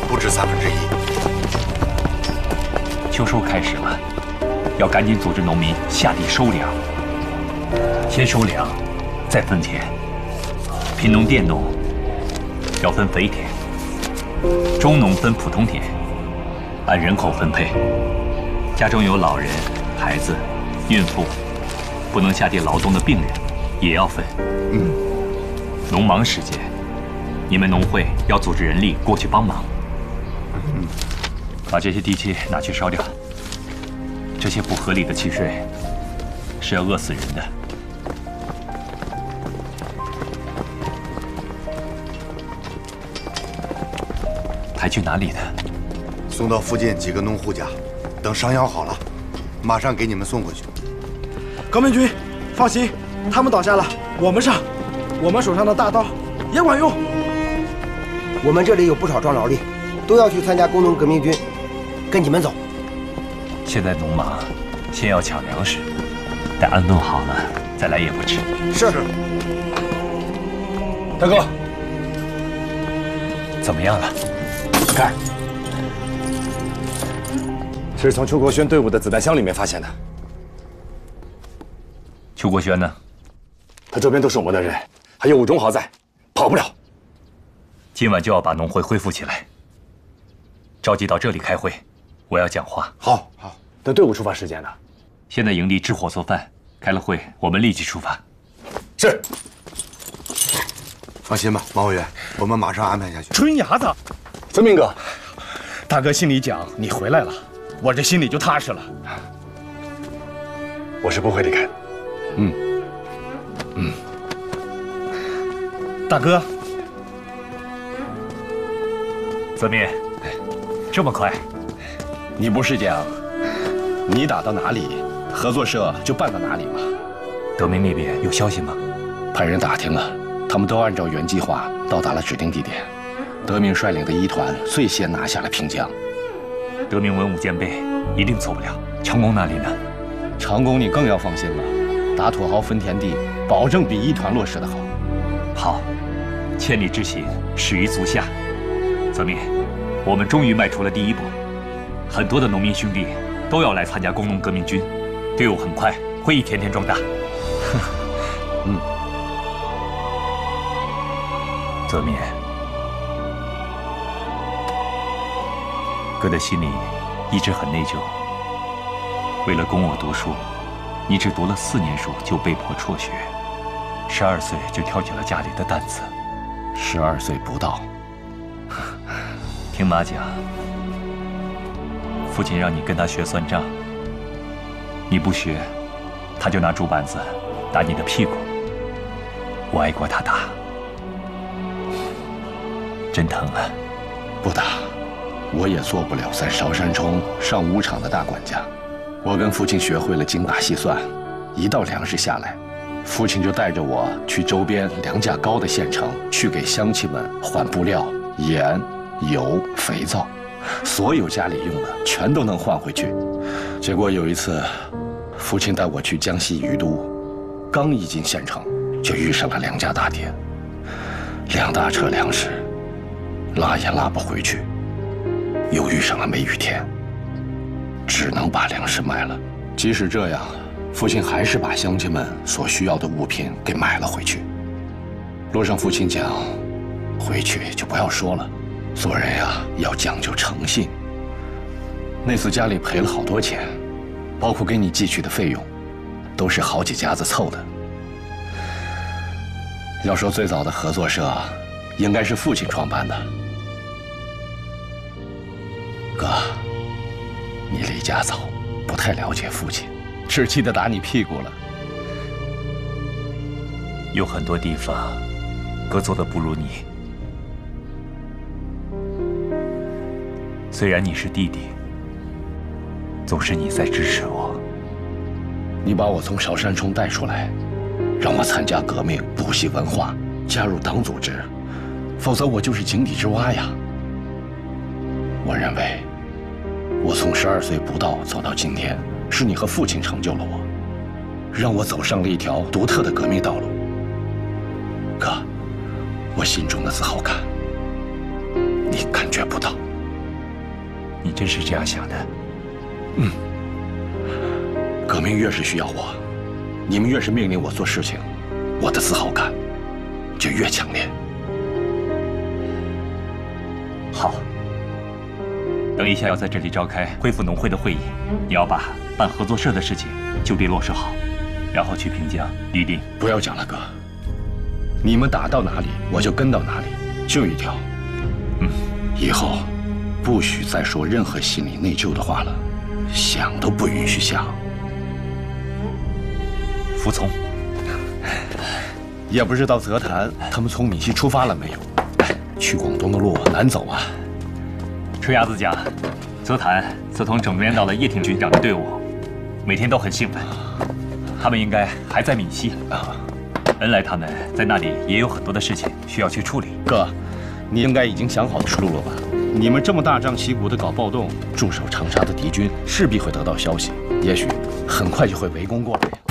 不止1/3。 秋收开始了，要赶紧组织农民下地收粮。先收粮，再分田。贫农、佃农要分肥田，中农分普通田，按人口分配。家中有老人、孩子、孕妇，不能下地劳动的病人，也要分。农忙时节，你们农会要组织人力过去帮忙。把这些地契拿去烧掉。这些不合理的契税是要饿死人的。还去哪里的？ 送到附近几个农户家，等伤养好了，马上给你们送回去。 革命军，放心，他们倒下了，我们上。我们手上的大刀也管用。 我们这里有不少壮劳力，都要去参加工农革命军，跟你们走。 现在农忙，先要抢粮食，待安顿好了再来也不迟。 是。 大哥， 怎么样了？ 看，这是从邱国轩队伍的子弹箱里面发现的。 邱国轩呢？ 他周边都是我们的人，还有武忠豪在，跑不了。 今晚就要把农会恢复起来，召集到这里开会，我要讲话。 好，等队伍出发时间呢？ 现在营地支火做饭，开了会，我们立即出发。 是。 放心吧，王委员，我们马上安排下去。 春伢子， 孙明哥， 大哥心里讲你回来了，我这心里就踏实了。 我是不会离开的。 大哥， 泽民，这么快？ 你不是讲你打到哪里，合作社就办到哪里吗？ 德明那边有消息吗？ 派人打听了，他们都按照原计划到达了指定地点。德明率领的一团最先拿下了平江。 德明文武兼备，一定错不了。长工那里呢？ 长工你更要放心了，打土豪分田地，保证比一团落实的好。 好，千里之行，始于足下。泽民，我们终于迈出了第一步，很多的农民兄弟都要来参加工农革命军，队伍很快会一天天壮大。泽民，哥的心里一直很内疚。为了供我读书，你只读了4年书就被迫辍学，12岁就挑起了家里的担子。 12岁不到， 听妈讲，父亲让你跟他学算账，你不学，他就拿竹板子打你的屁股。我挨过他打，真疼啊！ 不打，我也做不了在韶山冲上5场的大管家。我跟父亲学会了精打细算，一到粮食下来，父亲就带着我去周边粮价高的县城，去给乡亲们换布料、盐、油、肥皂，所有家里用的全都能换回去。结果有一次，父亲带我去江西余都，刚一进县城，就遇上了粮价大跌，2大车粮食拉也拉不回去，又遇上了梅雨天，只能把粮食卖了。即使这样，父亲还是把乡亲们所需要的物品给买了回去。路上父亲讲，回去就不要说了，做人呀要讲究诚信。那次家里赔了好多钱，包括给你寄去的费用，都是好几家子凑的。要说最早的合作社，应该是父亲创办的。哥，你离家早，不太了解父亲，置气的打你屁股了。 有很多地方，哥做的不如你。虽然你是弟弟，总是你在支持我。 你把我从韶山冲带出来，让我参加革命，补习文化，加入党组织，否则我就是井底之蛙呀。我认为，我从12岁不到走到今天，是你和父亲成就了我，让我走上了一条独特的革命道路。哥，我心中的自豪感，你感觉不到。 你真是这样想的？ 革命越是需要我，你们越是命令我做事情，我的自豪感就越强烈。 好，等一下要在这里召开恢复农会的会议，你要把办合作社的事情就地落实好，然后去平江立定。 不要讲了，哥，你们打到哪里，我就跟到哪里，就一条。以后不许再说任何心理内疚的话了，想都不允许想。 服从。 也不知道泽潭他们从闽西出发了没有？去广东的路难走啊。 吹鸭子讲，泽潭自从整编到了叶挺军长的队伍，每天都很兴奋。他们应该还在闽西。恩来他们在那里也有很多的事情需要去处理。 哥，你应该已经想好出路了吧？你们这么大张旗鼓的搞暴动，驻守长沙的敌军势必会得到消息，也许很快就会围攻过来。